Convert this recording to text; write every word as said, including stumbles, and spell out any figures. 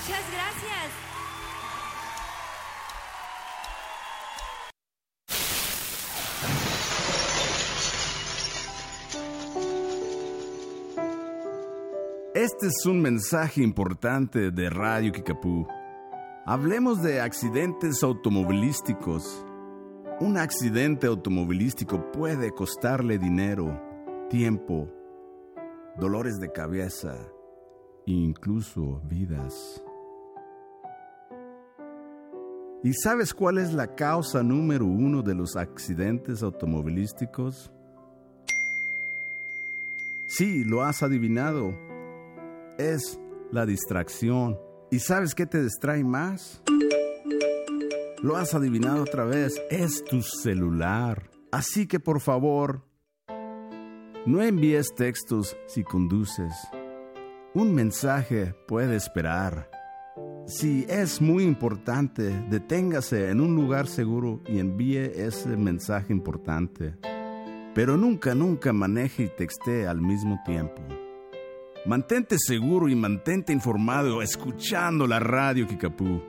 Muchas gracias. Este es un mensaje importante de Radio Kickapoo. Hablemos de accidentes automovilísticos. Un accidente automovilístico puede costarle dinero, tiempo, dolores de cabeza e incluso vidas. ¿Y sabes cuál es la causa número uno de los accidentes automovilísticos? Sí, lo has adivinado. Es la distracción. ¿Y sabes qué te distrae más? Lo has adivinado otra vez. Es tu celular. Así que por favor, no envíes textos si conduces. Un mensaje puede esperar. Si es muy importante, deténgase en un lugar seguro y envíe ese mensaje importante. Pero nunca, nunca maneje y textee al mismo tiempo. Mantente seguro y mantente informado escuchando la Radio Kickapoo.